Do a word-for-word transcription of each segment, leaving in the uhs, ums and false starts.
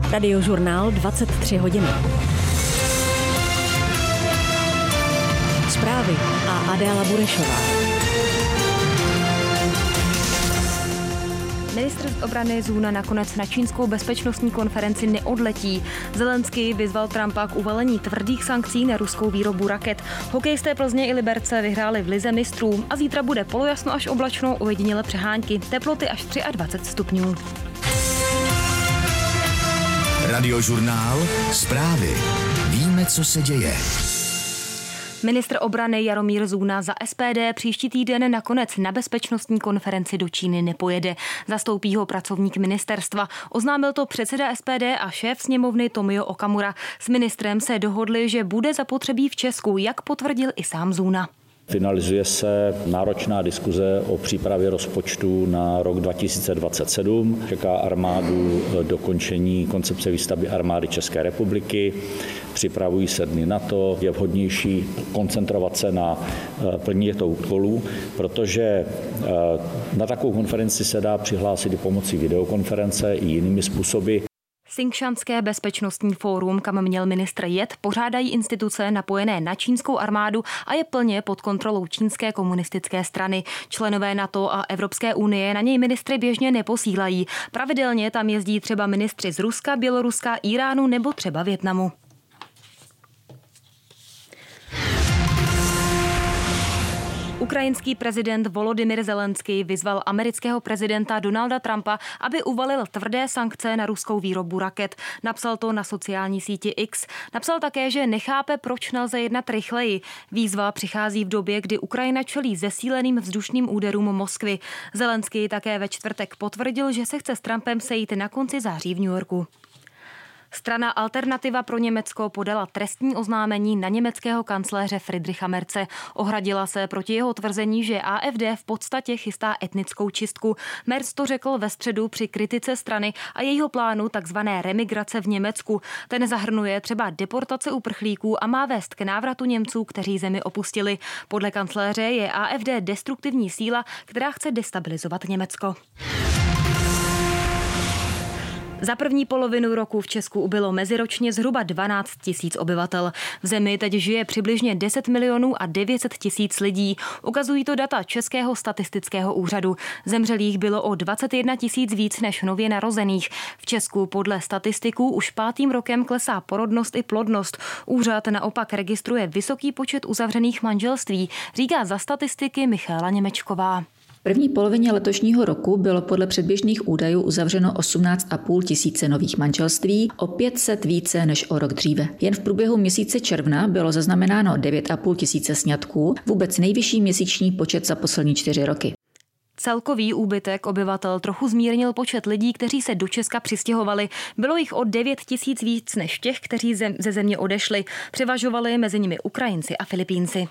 Radiožurnál dvacet tři hodin. Zprávy a Adéla Burešová. Ministr obrany Zuna nakonec na čínskou bezpečnostní konferenci neodletí. Zelenský vyzval Trumpa k uvalení tvrdých sankcí na ruskou výrobu raket. Hokejisté Plzně i Liberce vyhráli v lize mistrů a zítra bude polojasno až oblačno, ojediněle přehánky. Teploty až dvacet tři stupňů. Radiožurnál, zprávy. Víme, co se děje. Ministr obrany Jaromír Zuna za S P D příští týden nakonec na bezpečnostní konferenci do Číny nepojede. Zastoupí ho pracovník ministerstva. Oznámil to předseda S P D a šéf sněmovny Tomio Okamura. S ministrem se dohodli, že bude zapotřebí v Česku, jak potvrdil i sám Zuna. Finalizuje se náročná diskuze o přípravě rozpočtu na rok dva tisíce dvacet sedm. Čeká armádu dokončení koncepce výstavby armády České republiky. Připravují se dny NATO. Je vhodnější koncentrovat se na plnění těchto úkolů, protože na takovou konferenci se dá přihlásit i pomocí videokonference i jinými způsoby. Singšanské bezpečnostní fórum, kam měl ministr jet, pořádají instituce napojené na čínskou armádu a je plně pod kontrolou čínské komunistické strany. Členové NATO a Evropské unie na něj ministry běžně neposílají. Pravidelně tam jezdí třeba ministři z Ruska, Běloruska, Iránu nebo třeba Vietnamu. Ukrajinský prezident Volodymyr Zelenský vyzval amerického prezidenta Donalda Trumpa, aby uvalil tvrdé sankce na ruskou výrobu raket. Napsal to na sociální síti X. Napsal také, že nechápe, proč nelze jednat rychleji. Výzva přichází v době, kdy Ukrajina čelí zesíleným vzdušným úderům Moskvy. Zelenský také ve čtvrtek potvrdil, že se chce s Trumpem sejít na konci září v New Yorku. Strana Alternativa pro Německo podala trestní oznámení na německého kancléře Friedricha Merze. Ohradila se proti jeho tvrzení, že A F D v podstatě chystá etnickou čistku. Merz to řekl ve středu při kritice strany a jejího plánu takzvané remigrace v Německu. Ten zahrnuje třeba deportace uprchlíků a má vést k návratu Němců, kteří zemi opustili. Podle kancléře je A F D destruktivní síla, která chce destabilizovat Německo. Za první polovinu roku v Česku ubylo meziročně zhruba dvanáct tisíc obyvatel. V zemi teď žije přibližně deset milionů a devět set tisíc lidí. Ukazují to data Českého statistického úřadu. Zemřelých bylo o dvacet jedna tisíc víc než nově narozených. V Česku podle statistiků už pátým rokem klesá porodnost i plodnost. Úřad naopak registruje vysoký počet uzavřených manželství, říká za statistiky Michaela Němečková. V první polovině letošního roku bylo podle předběžných údajů uzavřeno osmnáct a půl tisíce nových manželství, o pět set více než o rok dříve. Jen v průběhu měsíce června bylo zaznamenáno devět a půl tisíce sňatků, vůbec nejvyšší měsíční počet za poslední čtyři roky. Celkový úbytek obyvatel trochu zmírnil počet lidí, kteří se do Česka přistěhovali. Bylo jich o devět tisíc víc než těch, kteří ze země odešli. Převažovali mezi nimi Ukrajinci a Filipínci.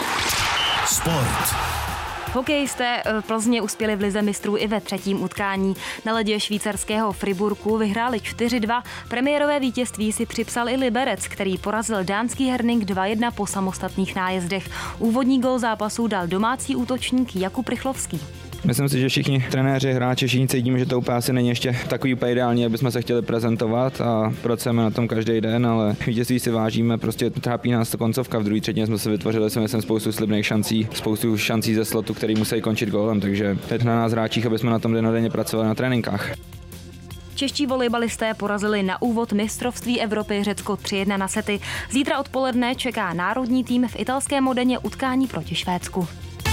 Sport. Hokejisté Plzně uspěli v lize mistrů i ve třetím utkání. Na ledě švýcarského Friburku vyhráli čtyři dva. Premiérové vítězství si připsal i Liberec, který porazil dánský Herning dva jedna po samostatných nájezdech. Úvodní gól zápasu dal domácí útočník Jakub Rychlovský. Myslím si, že všichni trenéři, hráči, všichni cítíme, že to úplně asi není ještě takový úplně ideální, aby jsme se chtěli prezentovat a pracujeme na tom každý den, ale vítězství si vážíme, prostě trápí nás to koncovka. V druhé třetině jsme se vytvořili si myslím spoustu slibných šancí, spoustu šancí ze slotu, který musí končit gólem, takže teď na nás hráčích, aby jsme na tom dennodenně pracovali na tréninkách. Čeští volejbalisté porazili na úvod mistrovství Evropy Řecko tři jedna na sety. Zítra odpoledne čeká národní tým v italském Modeně utkání proti Švédsku.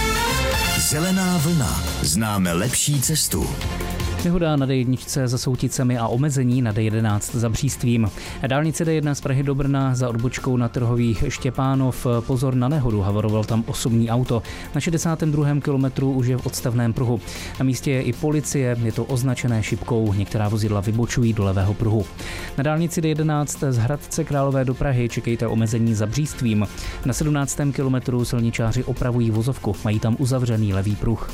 Zelená vlna. Známe lepší cestu. Nehoda na D jedna za Souticemi a omezení na D jedenáct za Břístvím. Dálnice D jedna z Prahy do Brna za odbočkou na Trhových Štěpánov. Pozor na nehodu, havaroval tam osobní auto. Na šedesátém druhém kilometru už je v odstavném pruhu. Na místě je i policie, je to označené šipkou. Některá vozidla vybočují do levého pruhu. Na dálnici D jedenáct z Hradce Králové do Prahy čekejte omezení za Břístvím. Na sedmnáctém kilometru silničáři opravují vozovku, mají tam uzavřený levý pruh.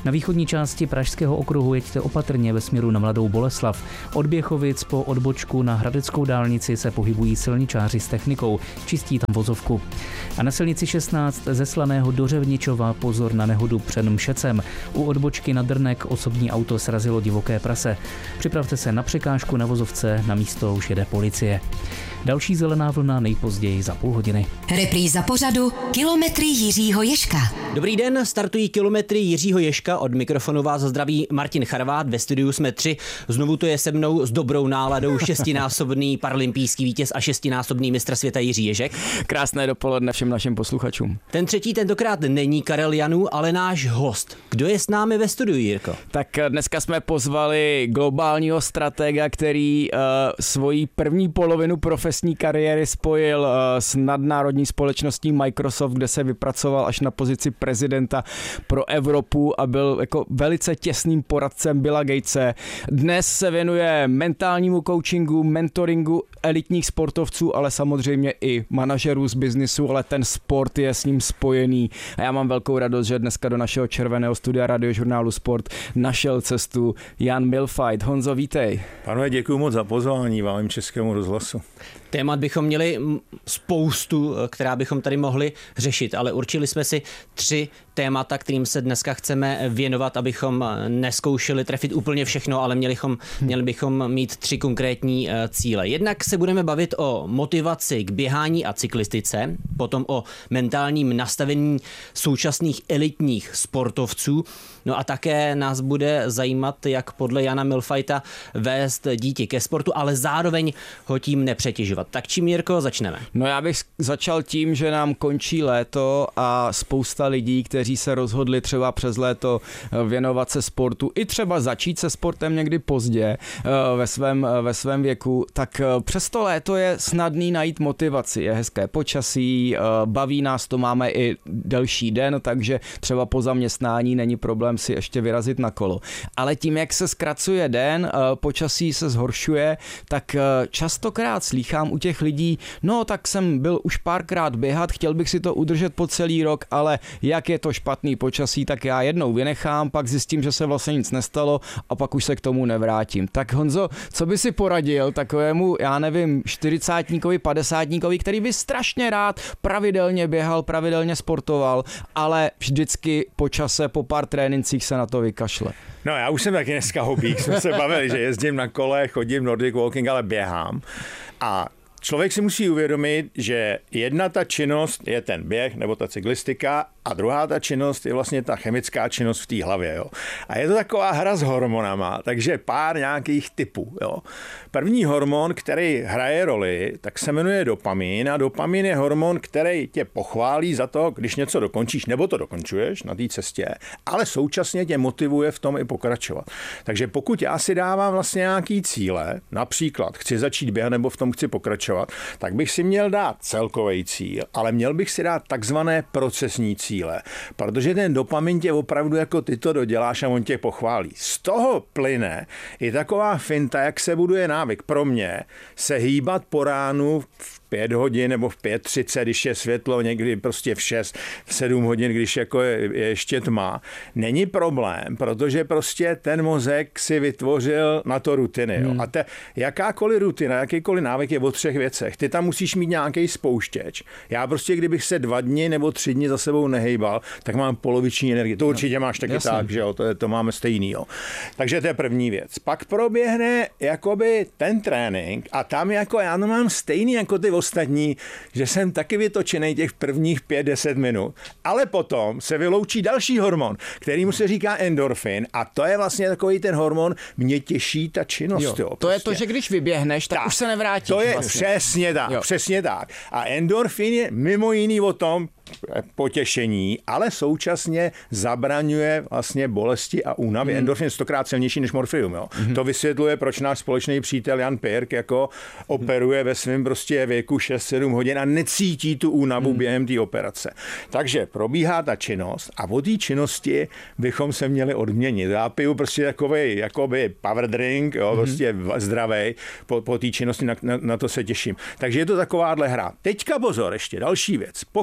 Na východní části Pražského okruhu jeďte opatrně ve směru na Mladou Boleslav. Od Běchovic po odbočku na Hradeckou dálnici se pohybují silničáři s technikou, čistí tam vozovku. A na silnici šestnáct ze Slaného do Řevničova pozor na nehodu před Mšecem. U odbočky na Drnek osobní auto srazilo divoké prase. Připravte se na překážku na vozovce, na místo už jede policie. Další zelená vlna nejpozději za půl hodiny. Repríza pořadu Kilometry Jiřího Ježka. Dobrý den, startují Kilometry Jiřího Ježka. Od mikrofonu vás zdraví Martin Charvát. Ve studiu jsme tři. Znovu to je se mnou s dobrou náladou šestinásobný paralympijský vítěz a šestinásobný mistr světa Jiří Ježek. Krásné dopoledne všem našim posluchačům. Ten třetí tentokrát není Karel Janů, ale náš host. Kdo je s námi ve studiu, Jirko? Tak dneska jsme pozvali globálního stratega, který uh, svoji první polovinu profesní kariéry spojil uh, s nadnárodní společností Microsoft, kde se vypracoval až na pozici prezidenta pro Evropu a byl jako velice těsným poradcem Billa Gatese. Dnes se věnuje mentálnímu coachingu, mentoringu elitních sportovců, ale samozřejmě i manažerů z biznisu, ale ten sport je s ním spojený. A já mám velkou radost, že dneska do našeho červeného studia Radiožurnálu Sport našel cestu Jan Mühlfeit. Honzo, vítej. Pánové, děkuji moc za pozvání vám Českému rozhlasu. Témat bychom měli spoustu, která bychom tady mohli řešit, ale určili jsme si tři témata, kterým se dneska chceme věnovat, abychom neskoušeli trefit úplně všechno, ale měli bychom, měli bychom mít tři konkrétní cíle. Jednak se budeme bavit o motivaci k běhání a cyklistice, potom o mentálním nastavení současných elitních sportovců, no a také nás bude zajímat, jak podle Jana Mühlfeita vést dítě ke sportu, ale zároveň ho tím nepřetěžovat. Tak čím, Jirko, začneme? No já bych začal tím, že nám končí léto a spousta lidí, kteří se rozhodli třeba přes léto věnovat se sportu, i třeba začít se sportem někdy pozdě ve svém, ve svém věku, tak přes to léto je snadný najít motivaci. Je hezké počasí, baví nás to, máme i delší den, takže třeba po zaměstnání není problém si ještě vyrazit na kolo. Ale tím, jak se zkracuje den, počasí se zhoršuje, tak častokrát slýchám u těch lidí, no tak jsem byl už párkrát běhat, chtěl bych si to udržet po celý rok, ale jak je to špatný počasí, tak já jednou vynechám, pak zjistím, že se vlastně nic nestalo a pak už se k tomu nevrátím. Tak Honzo, co by si poradil takovému, já nevím, čtyřicátníkovi, padesátníkovi, který by strašně rád pravidelně běhal, pravidelně sportoval, ale vždycky po čase, po pár trénincích se na to vykašle? No já už jsem taky dneska hobík, jsme se bavili, že jezdím na kole, chodím Nordic Walking, ale běhám. A člověk si musí uvědomit, že jedna ta činnost je ten běh nebo ta cyklistika a druhá ta činnost je vlastně ta chemická činnost v té hlavě. Jo. A je to taková hra s hormonama, takže pár nějakých typů. Jo. První hormon, který hraje roli, tak se jmenuje dopamin a dopamin je hormon, který tě pochválí za to, když něco dokončíš, nebo to dokončuješ na té cestě, ale současně tě motivuje v tom i pokračovat. Takže pokud já si dávám vlastně nějaký cíle, například chci začít běhat nebo v tom chci pokračovat, tak bych si měl dát celkový cíl, ale měl bych si dát takzvané procesní cíle, protože ten dopamin tě opravdu jako ty to doděláš a on tě pochválí. Z toho plyne i taková finta, jak se buduje návyk pro mě se hýbat po ránu v pět hodin nebo v pět třicet, když je světlo, někdy prostě v šest, v sedm hodin, když jako je, je ještě tma. Není problém, protože prostě ten mozek si vytvořil na to rutiny. Jo. Hmm. A te, jakákoliv rutina, jakýkoliv návyk je o třech věcech. Ty tam musíš mít nějaký spouštěč. Já prostě, kdybych se dva dny nebo tři dny za sebou nehejbal, tak mám poloviční energii. To určitě máš taky Jasně. tak, že jo, to, je, to máme stejný. Jo. Takže to je první věc. Pak proběhne jakoby ten trénink a tam jako já no mám stejný jako ty ostatní, že jsem taky vytočený těch prvních pět deset minut, ale potom se vyloučí další hormon, kterýmu se říká endorfin a to je vlastně takový ten hormon, mě těší ta činnost. Jo, jo, to prostě. je to, že když vyběhneš, tak, tak už se nevrátíš. To je vlastně. přesně tak, jo. přesně tak. A endorfin je mimo jiný o tom, potěšení, ale současně zabraňuje vlastně bolesti a únavy. Mm. Endorfin je stokrát silnější než morfium. Jo. Mm. To vysvětluje, proč náš společný přítel Jan Pirk jako operuje ve svém prostě věku šest sedm hodin a necítí tu únavu mm. během té operace. Takže probíhá ta činnost a o té činnosti bychom se měli odměnit. Já piju prostě takovej jakoby power drink, jo, mm. prostě zdravej po, po té činnosti, na, na, na to se těším. Takže je to takováhle hra. Teďka pozor, ještě další věc. Pokud vlastně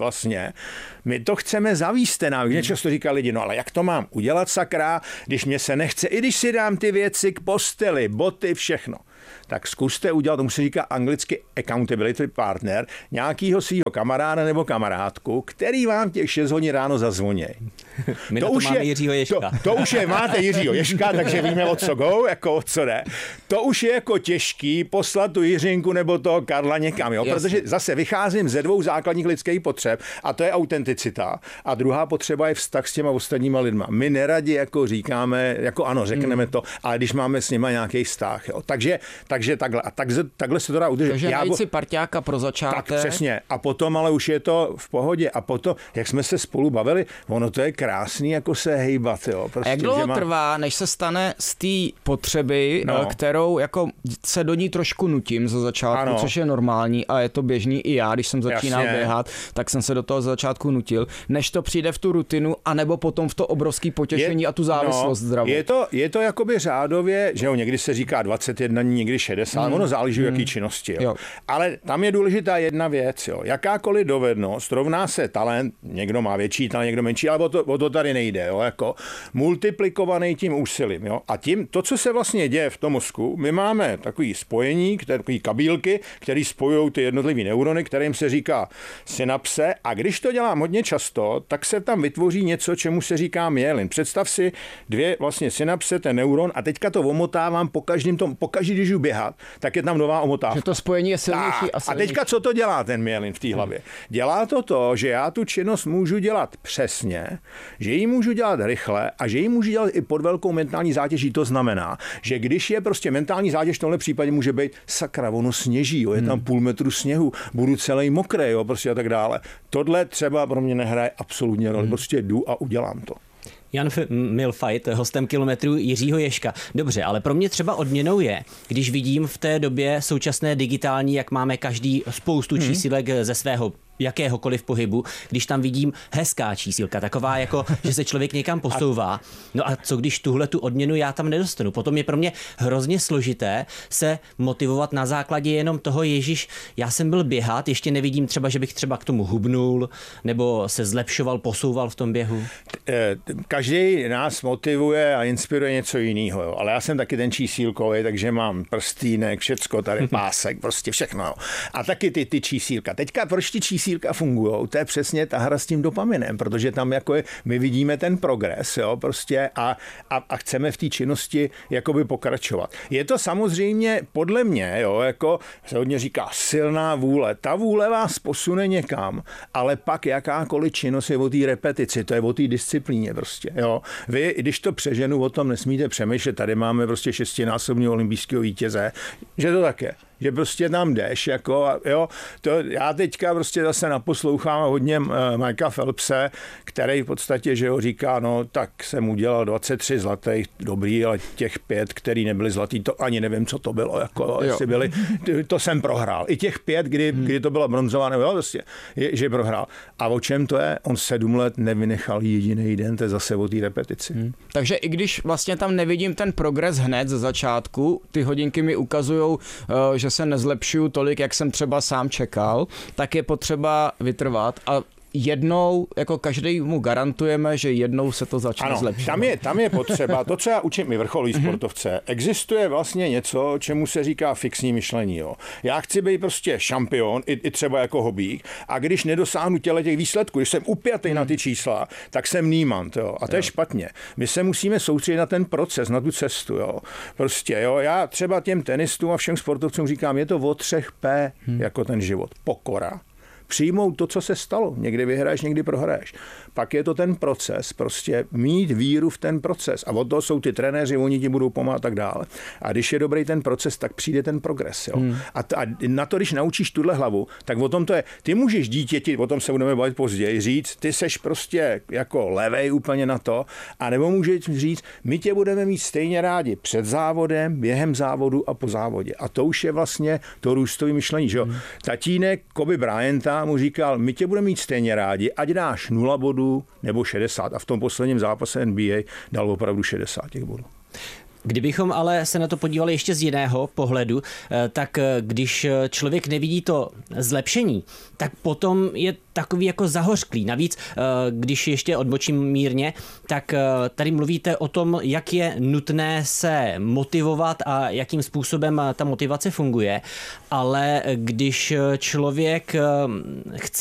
vlastně. My to chceme zavíst ten návyk. Mě často říká lidi, no ale jak to mám udělat, sakra, když mě se nechce, i když si dám ty věci k posteli, boty, všechno. Tak zkuste udělat, tomu se říká anglicky accountability partner, nějakýho svýho kamaráda nebo kamarádku, který vám těch šest hodin ráno zazvoní. My to, to už máme je, Jiřího Ježka. To, to už je, máte Jiřího Ježka, takže víme, o co go, jako o co jde. To už je jako těžký poslat tu Jiřinku nebo toho Karla někam, jo? Protože zase vycházím ze dvou základních lidských potřeb a to je autenticita a druhá potřeba je vztah s těma ostatníma lidma. My neradi jako říkáme, jako ano, řekneme hmm. to, ale když máme s nima nějaký vztah, jo? Takže Takže takhle, a tak, takhle se to dá udržet. Takže najít si parťáka pro začátek. Tak přesně. A potom ale už je to v pohodě. A potom, jak jsme se spolu bavili, ono to je krásný, jako se hejbat. Jo. Prostě, a jak dlouho má... trvá, než se stane z té potřeby, no. kterou jako se do ní trošku nutím za začátku, ano. což je normální a je to běžný i já, když jsem začínal Jasně. běhat, tak jsem se do toho za začátku nutil, než to přijde v tu rutinu, anebo potom v to obrovské potěšení je, a tu závislost no, zdravou. Je to, je to jakoby řádově, že jo, někdy se říká dvacet jedna dní, někdy šedesát, hmm. ono záleží, hmm. jaký činnosti. Jo. Jo. Ale tam je důležitá jedna věc. Jo. Jakákoliv dovednost rovná se talent, někdo má větší talent, někdo menší, ale o to, o to tady nejde. Jo. Jako multiplikovaný tím úsilím. Jo. A tím, to, co se vlastně děje v tom mozku, my máme takový spojení, takový kabílky, které spojují ty jednotlivé neurony, kterým se říká synapse. A když to dělám hodně často, tak se tam vytvoří něco, čemu se říká myelin. Představ si dvě vlastně synapse, ten neuron, a teďka to omotávám po každém tom, po každý, když jdu běhat, tak je tam nová omotávka. Že to spojení je silnější a, a silnější. A teďka co to dělá ten myelin v té hlavě? Dělá to to, že já tu činnost můžu dělat přesně, že ji můžu dělat rychle a že ji můžu dělat i pod velkou mentální zátěží. To znamená, že když je prostě mentální zátěž, v tomhle případě může být sakra, ono sněží, jo, je tam půl metru sněhu, budu celý mokrý, jo, prostě a tak dále. Tohle třeba pro mě nehraje absolutně roli. Prostě jdu a udělám to. Jan Milfajt, hostem Kilometru Jiřího Ježka. Dobře, ale pro mě třeba odměnou je, když vidím v té době současné digitální, jak máme každý spoustu hmm. čísílek ze svého jakéhokoliv pohybu, když tam vidím hezká čísílka, taková jako, že se člověk někam posouvá. No a co když tuhle tu odměnu já tam nedostanu? Potom je pro mě hrozně složité se motivovat na základě jenom toho, Ježíš, já jsem byl běhat, ještě nevidím třeba, že bych třeba k tomu hubnul, nebo se zlepšoval, posouval v tom běhu. Každý nás motivuje a inspiruje něco jiného, jo. Ale já jsem taky ten čísílkový, takže mám prstýnek, všecko, tady pásek, prostě všechno. Jo. A taky ty, ty čísílka. Teďka proč ty čísílka fungujou, to je přesně ta hra s tím dopaminem, protože tam jako je, my vidíme ten progres, jo, prostě a, a, a chceme v té činnosti jakoby pokračovat. Je to samozřejmě podle mě, jo, jako se hodně říká silná vůle. Ta vůle vás posune někam, ale pak jakákoliv činnost je o té repetici, to je o té disciplíně prostě, jo. Vy, když to přeženu, o tom nesmíte přemýšlet, tady máme prostě šestinásobného olympijského vítěze, že to tak je. Že prostě tam jdeš, jako, jo, to já teďka prostě zase naposlouchám hodně uh, Mikea Phelpse, který v podstatě, že ho říká, no tak jsem udělal dvacet tři zlatých, dobrý, ale těch pět, který nebyli zlatý, to ani nevím, co to bylo, jako, jestli byli, to jsem prohrál. I těch pět, kdy, hmm. kdy to bylo bronzované, jo, prostě, je, že prohrál. A o čem to je? On sedm let nevynechal jediný den, to je zase o té repetici. Hmm. Takže i když vlastně tam nevidím ten progres hned ze začátku, ty hodinky mi ukazujou, uh, že se nezlepšuju tolik, jak jsem třeba sám čekal, tak je potřeba vytrvat a jednou, jako každý mu garantujeme, že jednou se to začne ano, zlepšovat. Tam je, tam je potřeba, to, co já učím i vrcholí sportovce, existuje vlastně něco, čemu se říká fixní myšlení. Jo. Já chci být prostě šampion, i, i třeba jako hobík, a když nedosáhnu těle těch výsledků, když jsem upjatý na ty čísla, tak jsem nímant. Jo. A to jo. je špatně. My se musíme soustředit na ten proces, na tu cestu. Jo. Prostě, jo. Já třeba těm tenistům a všem sportovcům říkám, je to o třech P, hmm. jako ten život. Pokora. Přijmout to, co se stalo. Někdy vyhraješ, někdy prohraješ. Pak je to ten proces, prostě mít víru v ten proces. A od toho jsou ty trenéři, oni ti budou pomáhat a tak dále. A když je dobrý ten proces, tak přijde ten progres. Jo? Hmm. A, t- a na to, když naučíš tuhle hlavu, tak o tom to je. Ty můžeš dítěti, o tom se budeme bavit později, říct, ty seš prostě jako levej úplně na to, a nebo můžeš říct, my tě budeme mít stejně rádi před závodem, během závodu a po závodě. A to už je vlastně to růstové myšlení. Že jo? Hmm. Tatínek Kobe Bryanta mu říkal, my tě budeme mít stejně rádi, ať dáš nula bodů nebo šedesát. A v tom posledním zápase N B A dal opravdu šedesát těch bodů. Kdybychom ale se na to podívali ještě z jiného pohledu, tak když člověk nevidí to zlepšení, tak potom je takový jako zahořklý. Navíc, když ještě odbočím mírně, tak tady mluvíte o tom, jak je nutné se motivovat a jakým způsobem ta motivace funguje, ale když člověk chce